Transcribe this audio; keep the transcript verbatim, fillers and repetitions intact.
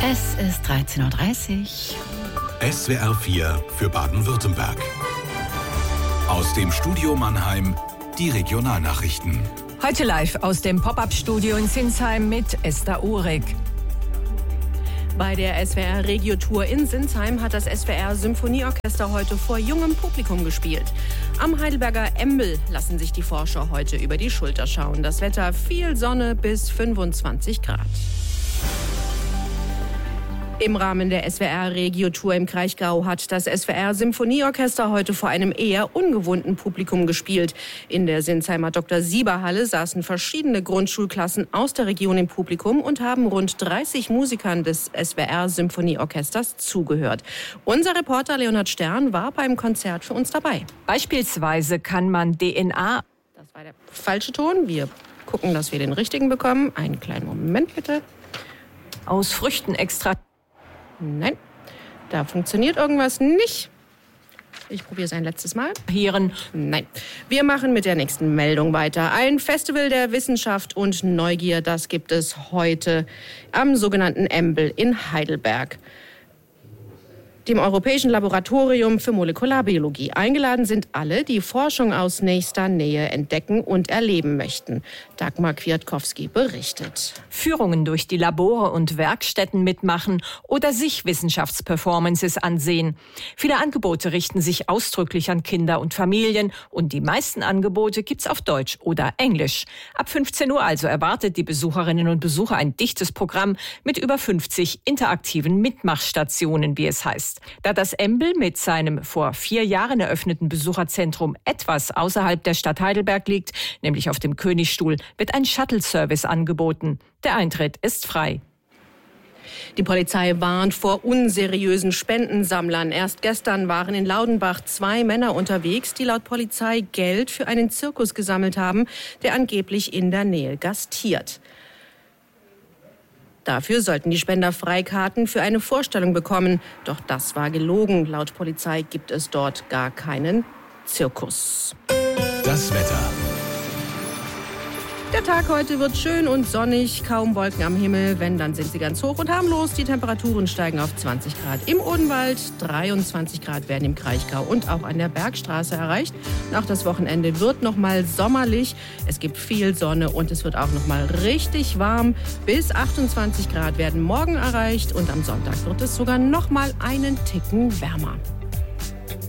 Es ist dreizehn Uhr dreißig. S W R vier für Baden-Württemberg. Aus dem Studio Mannheim die Regionalnachrichten. Heute live aus dem Pop-Up-Studio in Sinsheim mit Esther Uhrig. Bei der S W R Regio-Tour in Sinsheim hat das S W R Symphonieorchester heute vor jungem Publikum gespielt. Am Heidelberger Embl lassen sich die Forscher heute über die Schulter schauen. Das Wetter viel Sonne bis fünfundzwanzig Grad. Im Rahmen der S W R Regio-Tour im Kraichgau hat das S W R Symphonieorchester heute vor einem eher ungewohnten Publikum gespielt. In der Sinsheimer Doktor Sieber Halle saßen verschiedene Grundschulklassen aus der Region im Publikum und haben rund dreißig Musikern des S W R Symphonieorchesters zugehört. Unser Reporter Leonhard Stern war beim Konzert für uns dabei. Beispielsweise kann man D N A... Das war der falsche Ton. Wir gucken, dass wir den richtigen bekommen. Einen kleinen Moment bitte. Aus Früchten extra... Nein, da funktioniert irgendwas nicht. Ich probiere es ein letztes Mal. Hier. Nein. Wir machen mit der nächsten Meldung weiter. Ein Festival der Wissenschaft und Neugier, das gibt es heute am sogenannten Embl in Heidelberg, dem Europäischen Laboratorium für Molekularbiologie. Eingeladen sind alle, die Forschung aus nächster Nähe entdecken und erleben möchten. Dagmar Kwiatkowski berichtet. Führungen durch die Labore und Werkstätten mitmachen oder sich Wissenschaftsperformances ansehen. Viele Angebote richten sich ausdrücklich an Kinder und Familien und die meisten Angebote gibt's auf Deutsch oder Englisch. Ab fünfzehn Uhr also erwartet die Besucherinnen und Besucher ein dichtes Programm mit über fünfzig interaktiven Mitmachstationen, wie es heißt. Da das Embl mit seinem vor vier Jahren eröffneten Besucherzentrum etwas außerhalb der Stadt Heidelberg liegt, nämlich auf dem Königstuhl, wird ein Shuttle-Service angeboten. Der Eintritt ist frei. Die Polizei warnt vor unseriösen Spendensammlern. Erst gestern waren in Laudenbach zwei Männer unterwegs, die laut Polizei Geld für einen Zirkus gesammelt haben, der angeblich in der Nähe gastiert. Dafür sollten die Spender Freikarten für eine Vorstellung bekommen. Doch das war gelogen. Laut Polizei gibt es dort gar keinen Zirkus. Das Wetter. Der Tag heute wird schön und sonnig, kaum Wolken am Himmel. Wenn, dann sind sie ganz hoch und harmlos. Die Temperaturen steigen auf zwanzig Grad im Odenwald, dreiundzwanzig Grad werden im Kraichgau und auch an der Bergstraße erreicht. Und auch das Wochenende wird noch mal sommerlich. Es gibt viel Sonne und es wird auch noch mal richtig warm. Bis achtundzwanzig Grad werden morgen erreicht und am Sonntag wird es sogar noch mal einen Ticken wärmer.